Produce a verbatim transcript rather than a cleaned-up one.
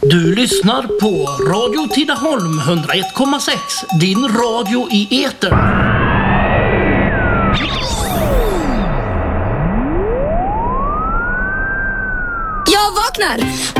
Du lyssnar på Radio Tidaholm hundra ett komma sex, din radio i etern. Jag vaknar!